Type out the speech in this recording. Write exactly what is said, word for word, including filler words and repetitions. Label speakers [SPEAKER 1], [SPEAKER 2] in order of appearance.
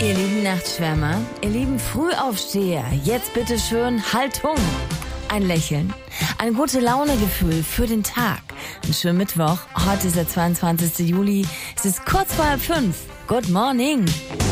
[SPEAKER 1] Ihr lieben Nachtschwärmer, ihr lieben Frühaufsteher, jetzt bitte schön Haltung. Ein Lächeln, ein gute Launegefühl für den Tag. Einen schönen Mittwoch, heute ist der zweiundzwanzigste Juli, es ist kurz vor halb fünf. Good morning.